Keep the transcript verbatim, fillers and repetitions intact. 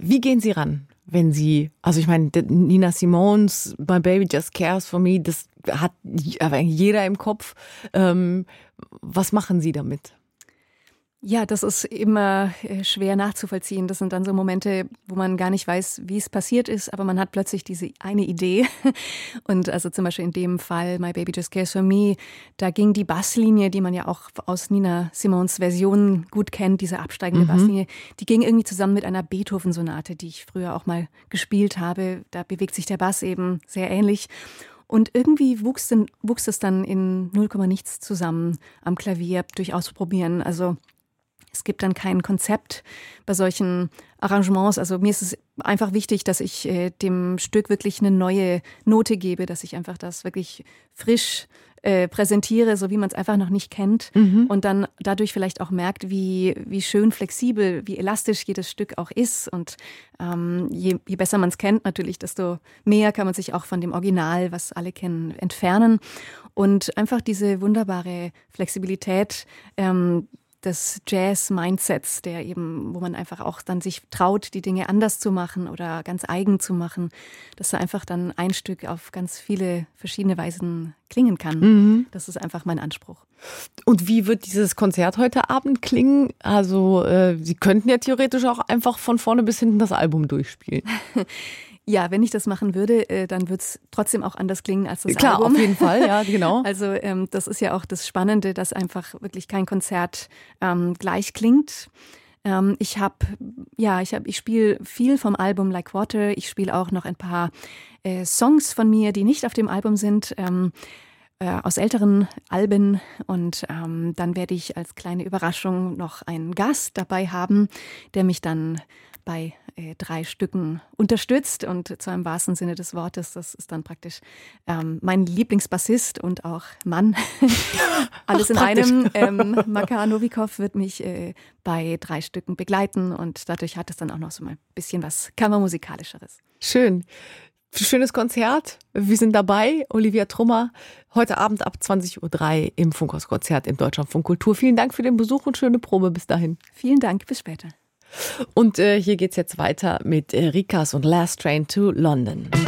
Wie gehen Sie ran, wenn Sie, also ich meine, Nina Simone's My Baby Just Cares for Me, das hat jeder im Kopf. Ähm, was machen Sie damit? Ja, das ist immer schwer nachzuvollziehen. Das sind dann so Momente, wo man gar nicht weiß, wie es passiert ist, aber man hat plötzlich diese eine Idee. Und also zum Beispiel in dem Fall My Baby Just Cares for Me, da ging die Basslinie, die man ja auch aus Nina Simone's Version gut kennt, diese absteigende mhm. Basslinie, die ging irgendwie zusammen mit einer Beethoven-Sonate, die ich früher auch mal gespielt habe. Da bewegt sich der Bass eben sehr ähnlich. Und irgendwie wuchs, denn, wuchs es dann in null Komma nichts zusammen am Klavier durch Ausprobieren. Also es gibt dann kein Konzept bei solchen Arrangements. Also mir ist es einfach wichtig, dass ich äh, dem Stück wirklich eine neue Note gebe, dass ich einfach das wirklich frisch äh, präsentiere, so wie man es einfach noch nicht kennt. Mhm. Und dann dadurch vielleicht auch merkt, wie, wie schön flexibel, wie elastisch jedes Stück auch ist. Und ähm, je, je besser man es kennt natürlich, desto mehr kann man sich auch von dem Original, was alle kennen, entfernen. Und einfach diese wunderbare Flexibilität, ähm, des Jazz-Mindsets, der eben, wo man einfach auch dann sich traut, die Dinge anders zu machen oder ganz eigen zu machen, dass da einfach dann ein Stück auf ganz viele verschiedene Weisen klingen kann. Mhm. Das ist einfach mein Anspruch. Und wie wird dieses Konzert heute Abend klingen? Also äh, Sie könnten ja theoretisch auch einfach von vorne bis hinten das Album durchspielen. Ja, wenn ich das machen würde, äh, dann würde es trotzdem auch anders klingen als das Klar, Album. Klar, auf jeden Fall, ja, genau. Also ähm, das ist ja auch das Spannende, dass einfach wirklich kein Konzert ähm, gleich klingt. Ähm, ich habe, ja, ich habe, ich spiele viel vom Album Like Water. Ich spiele auch noch ein paar äh, Songs von mir, die nicht auf dem Album sind, ähm, äh, aus älteren Alben. Und ähm, dann werde ich als kleine Überraschung noch einen Gast dabei haben, der mich dann bei äh, drei Stücken unterstützt und zwar im wahrsten Sinne des Wortes. Das ist dann praktisch ähm, mein Lieblingsbassist und auch Mann. Alles Ach, in einem. Ähm, Makar Novikov wird mich äh, bei drei Stücken begleiten und dadurch hat es dann auch noch so mal ein bisschen was Kammermusikalischeres. Schön. Schönes Konzert. Wir sind dabei. Olivia Trummer, heute Abend ab zwanzig Uhr drei im Funkhaus-Konzert im Deutschlandfunk Kultur. Vielen Dank für den Besuch und schöne Probe bis dahin. Vielen Dank, bis später. Und äh, hier geht's jetzt weiter mit äh, Rikas und Last Train to London.